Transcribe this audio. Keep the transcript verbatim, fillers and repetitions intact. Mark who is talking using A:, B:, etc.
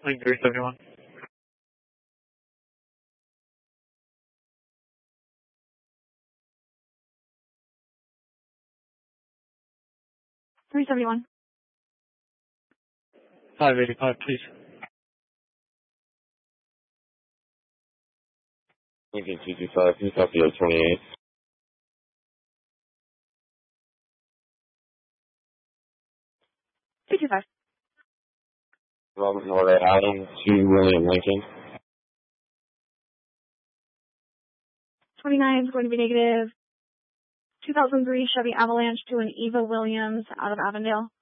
A: Lane three seventy-one.
B: three seventy-one.
A: five eighty-five, please.
C: Lincoln two two five, can you copy O twenty-eight?
B: two two five.
C: Robert Norday Allen to William Lincoln.
B: twenty-nine is going to be negative. two thousand three Chevy Avalanche to an Eva Williams out of Avondale.